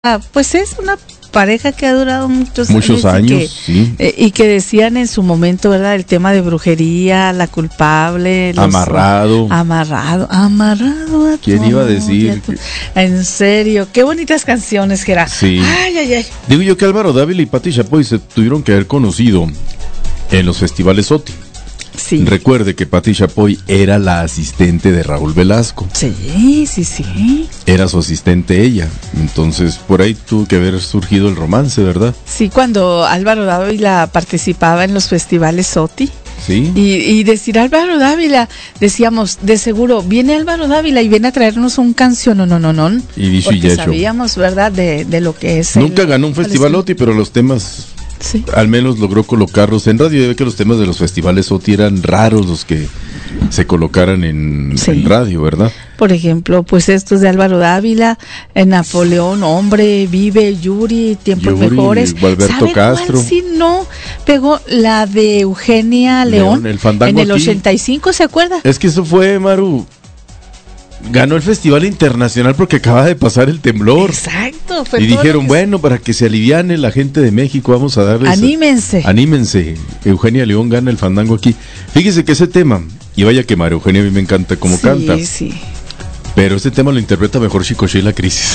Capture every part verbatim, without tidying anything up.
pues es una pareja que ha durado muchos, muchos años, años y que, sí. eh, y que decían en su momento, ¿verdad? El tema de brujería, la culpable, los, amarrado, amarrado, amarrado. A ¿Quién tu iba a amor, decir? tu... En serio, qué bonitas canciones, Gerard. Sí. Ay, ay, ay. Digo yo que Álvaro Dávila y Pati Chapoy se tuvieron que haber conocido en los festivales OTI. Sí. Recuerde que Pati Chapoy era la asistente de Raúl Velasco. Sí, sí, sí. Era su asistente ella. Entonces, por ahí tuvo que haber surgido el romance, ¿verdad? Sí, cuando Álvaro Dávila participaba en los festivales OTI. Sí. Y, y decir Álvaro Dávila, decíamos, de seguro, viene Álvaro Dávila y viene a traernos un canción, no, no, no, no. Y dicho porque y hecho. Sabíamos, ¿verdad?, de, de lo que es. Nunca el, ganó un festival OTI, pero los temas... Sí. Al menos logró colocarlos en radio. Ya ve que los temas de los festivales OTI eran raros los que se colocaran en, sí. en radio, ¿verdad? Por ejemplo, pues estos de Álvaro Dávila, eh, Napoleón, Hombre, Vive, Yuri, Tiempos Yuri, Mejores. Alberto ¿Sabe Castro. cuál sí no pegó? La de Eugenia León, León el fandango en el aquí. ochenta y cinco, ¿se acuerda? Es que eso fue, Maru... Ganó el Festival Internacional porque acaba de pasar el temblor. Exacto. Fue y todo dijeron, lo que... bueno, para que se aliviane la gente de México, vamos a darles... Anímense. Anímense. Eugenia León gana el fandango aquí. Fíjese que ese tema, y vaya que María Eugenia a mí me encanta cómo sí, canta. Sí, sí. Pero este tema lo interpreta mejor Chicoche y la Crisis.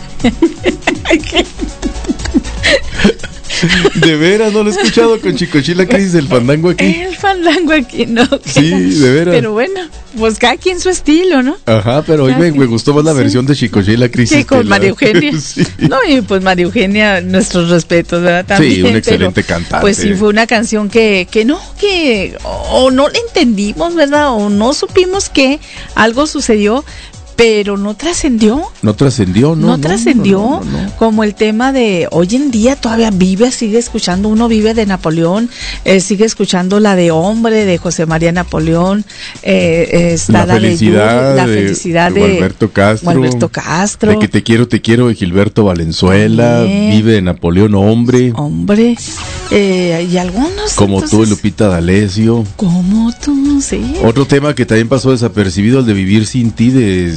De veras, no lo he escuchado con Chicoche y la Crisis, el fandango aquí. El fandango aquí, no. Sí, de veras. Pero bueno, pues cada quien su estilo, ¿no? Ajá, pero hoy me, me gustó más la sí. versión de Chicoche y la Crisis. Sí, con que María la... Eugenia. Sí. No, y pues María Eugenia, nuestros respetos, ¿verdad? También, sí, un excelente pero, cantante. Pues sí, fue una canción que, que no, que o no la entendimos, ¿verdad? O no supimos que algo sucedió, pero no trascendió. No trascendió, no. No, no trascendió, no, no, no. Como el tema de hoy en día todavía vive, sigue escuchando, uno vive de Napoleón, eh, sigue escuchando la de Hombre, de José María Napoleón, eh, está la, la felicidad de Yuri, la de, felicidad de, de Alberto Castro, Alberto Castro, de Que te quiero, te quiero, de Gilberto Valenzuela, También. Vive de Napoleón, Hombre, Hombre, eh, y algunos. Como entonces, tú, Lupita D'Alessio. Como tú, sí. Otro tema que también pasó desapercibido, el de Vivir sin ti, de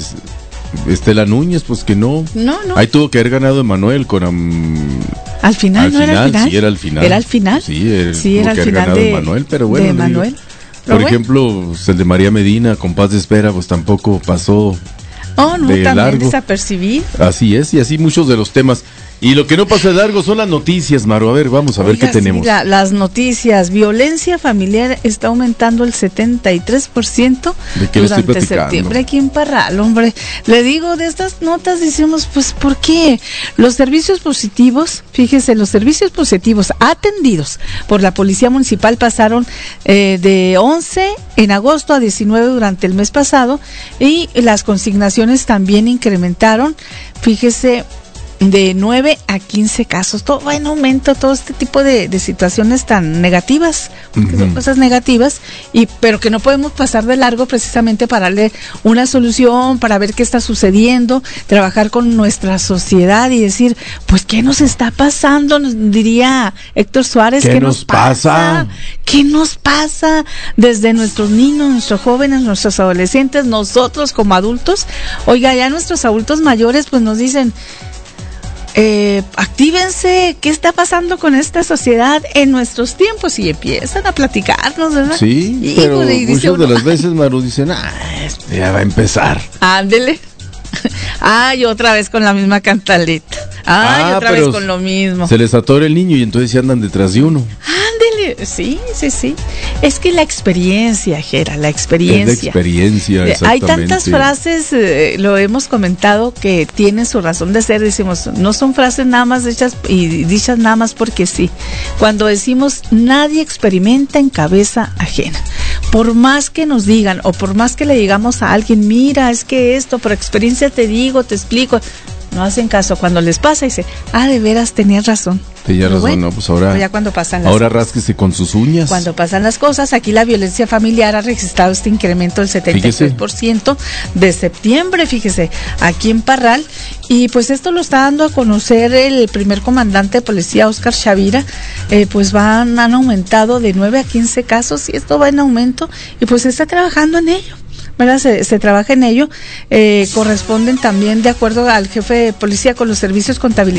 Estela Núñez, pues que no. No, no. Ahí tuvo que haber ganado Emanuel con... Um, al final, al ¿no final, era al final? Sí, era al final. ¿Era al final? Sí, era, sí, tuvo era que al haber final ganado de Emanuel, pero bueno. De Emanuel. Por bueno. ejemplo, pues, el de María Medina, con Paz de Espera, pues tampoco pasó... Oh, no, de también largo. desapercibido. Así es, y así muchos de los temas. Y lo que no pasa de largo son las noticias, Maru. A ver, vamos a ver Oiga, qué tenemos. Sí, la, las noticias. Violencia familiar está aumentando el setenta y tres por ciento ¿De qué durante le estoy septiembre aquí en Parral, hombre. Le digo, de estas notas decimos, pues, ¿por qué? Los servicios positivos, fíjese, los servicios positivos atendidos por la Policía Municipal pasaron eh, de once en agosto a diecinueve durante el mes pasado, y las consignaciones también incrementaron, fíjese, de nueve a quince casos. Todo va en aumento, todo este tipo de, de situaciones tan negativas, porque uh-huh. son cosas negativas, y pero que no podemos pasar de largo precisamente para darle una solución, para ver qué está sucediendo, trabajar con nuestra sociedad y decir, pues, ¿qué nos está pasando? Nos diría Héctor Suárez, ¿qué, ¿qué nos, nos pasa? pasa? ¿Qué nos pasa? Desde nuestros niños, nuestros jóvenes, nuestros adolescentes, nosotros como adultos. Oiga, ya nuestros adultos mayores pues nos dicen, Eh, actívense, ¿qué está pasando con esta sociedad en nuestros tiempos? Y empiezan a platicarnos, ¿verdad? Sí, y, pero pues, muchas uno, de las veces, Maru, dicen, ah, este ya va a empezar. Ándele. Ay, otra vez con la misma cantaleta. Ay, ah, otra vez con lo mismo. Se les atora el niño y entonces ya andan detrás de uno. Ándele, sí, sí, sí. Es que la experiencia, Jera, la experiencia. Es la experiencia, exactamente. Hay tantas frases, eh, lo hemos comentado, que tienen su razón de ser. Decimos, no son frases nada más hechas y dichas nada más porque sí. Cuando decimos, nadie experimenta en cabeza ajena. Por más que nos digan, o por más que le digamos a alguien, mira, es que esto, por experiencia te digo, te explico, no hacen caso. Cuando les pasa, dice, ah, de veras, tenías razón. Tenía razón, bueno, no, pues ahora, ya cuando pasan las ahora rásquese con sus uñas. Cuando pasan las cosas, aquí la violencia familiar ha registrado este incremento del setenta y tres por ciento fíjese. De septiembre, fíjese, aquí en Parral, y pues esto lo está dando a conocer el primer comandante de policía, Óscar Chavira. Eh, pues van, han aumentado de nueve a quince casos, y esto va en aumento, y pues se está trabajando en ello. ¿verdad? Se, se trabaja en ello. Eh, corresponden también, de acuerdo al jefe de policía, con los servicios contabilizados